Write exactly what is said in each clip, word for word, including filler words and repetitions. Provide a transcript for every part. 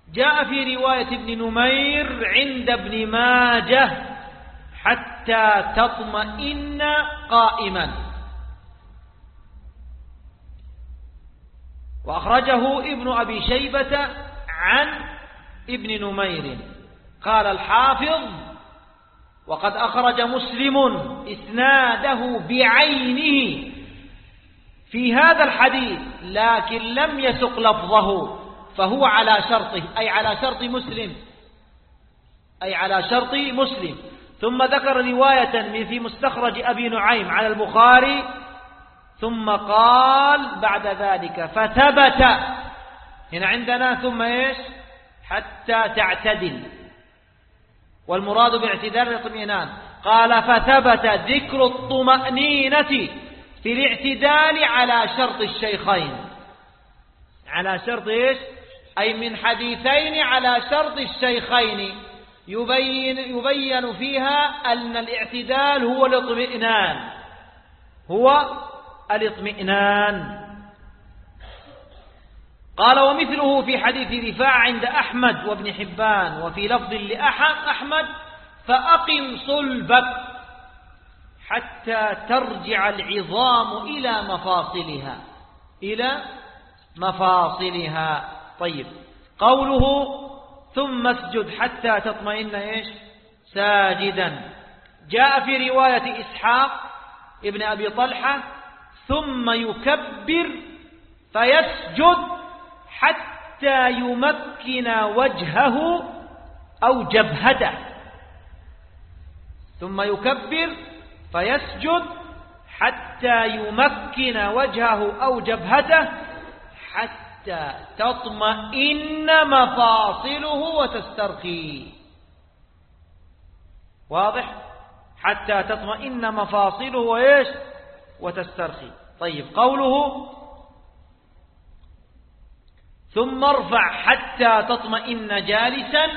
جاء في رواية ابن نمير عند ابن ماجه حتى تطمئن قائما، وأخرجه ابن أبي شيبة عن ابن نمير. قال الحافظ: وقد أخرج مسلم إسناده بعينه في هذا الحديث لكن لم يسق لفظه، فهو على شرطه، أي على شرط مسلم، أي على شرط مسلم. ثم ذكر رواية في مستخرج أبي نعيم على البخاري، ثم قال بعد ذلك: فثبت. هنا عندنا ثم إيش؟ حتى تعتدل، والمراد باعتدال الاطمئنان. قال: فثبت ذكر الطمأنينة في الاعتدال على شرط الشيخين. على شرط إيش؟ أي من حديثين على شرط الشيخين، يبين, يبين فيها أن الاعتدال هو الاطمئنان، هو الاطمئنان. قال: ومثله في حديث رفاعة عند أحمد وابن حبان، وفي لفظ لأحمد: فأقم صلبك حتى ترجع العظام إلى مفاصلها، إلى مفاصلها. طيب، قوله: ثم اسجد حتى تطمئن إيش؟ ساجدا. جاء في رواية إسحاق ابن أبي طلحة: ثم يكبر فيسجد حتى يمكن وجهه أو جبهته. ثم يكبر فيسجد حتى يمكن وجهه أو جبهته حتى تطمئن مفاصله وتسترخي. واضح؟ حتى تطمئن مفاصله وإيش؟ وتسترخي. طيب، قوله: ثم ارفع حتى تطمئن جالسا.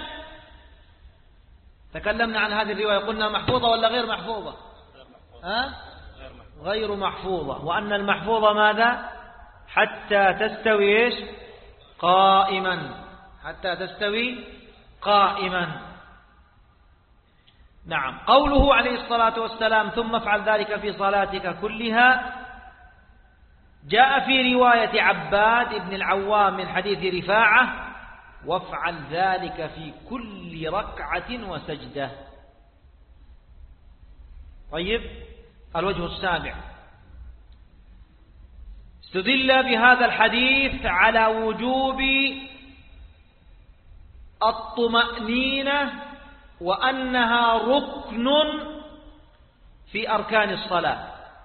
تكلمنا عن هذه الرواية، قلنا محفوظة ولا غير محفوظة؟ ها؟ غير محفوظة. وأن المحفوظة ماذا؟ حتى تستوي إيش؟ قائما، حتى تستوي قائما. نعم. قوله عليه الصلاة والسلام: ثم افعل ذلك في صلاتك كلها، جاء في رواية عباد بن العوام من حديث رفاعة: وافعل ذلك في كل ركعة وسجدة. طيب، الوجه السابع: استدل بهذا الحديث على وجوب الطمأنينة، وأنها ركن في أركان الصلاة،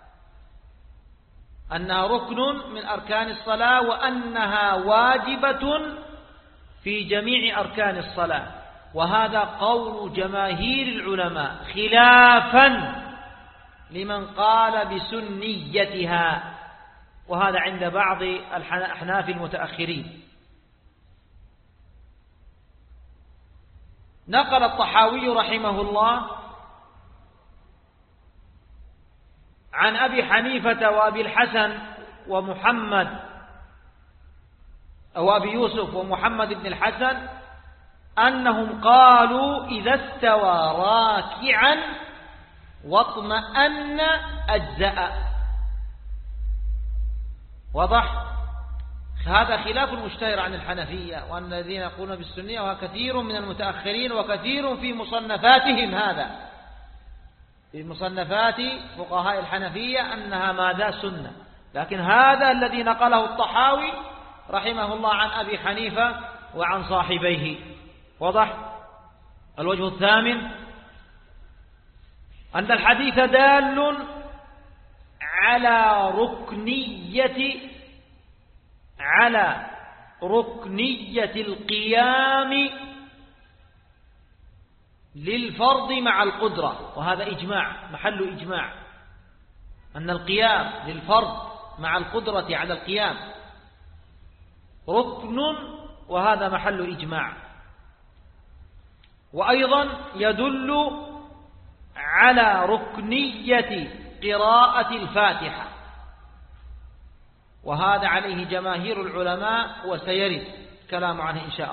أنها ركن من أركان الصلاة، وأنها واجبة في جميع أركان الصلاة. وهذا قول جماهير العلماء، خلافا لمن قال بسنيتها، وهذا عند بعض الأحناف المتأخرين. نقل الطحاوي رحمه الله عن أبي حنيفة وأبي الحسن ومحمد أو أبي يوسف ومحمد بن الحسن أنهم قالوا: إذا استوى راكعا واطمأن أجزأ. وضح؟ هذا خلاف المشتهر عن الحنفية، وأن الذين يقولون بالسنية، وكثير من المتأخرين وكثير في مصنفاتهم، هذا في مصنفات فقهاء الحنفية أنها ماذا؟ سنة. لكن هذا الذي نقله الطحاوي رحمه الله عن أبي حنيفة وعن صاحبيه. وضح؟ الوجه الثامن: أن الحديث دال على ركنية على ركنية القيام للفرض مع القدرة. وهذا إجماع، محل إجماع، أن القيام للفرض مع القدرة على القيام ركن، وهذا محل إجماع. وأيضا يدل على ركنية قراءة الفاتحة، وهذا عليه جماهير العلماء، وسيرد كلام عنه إن شاء الله.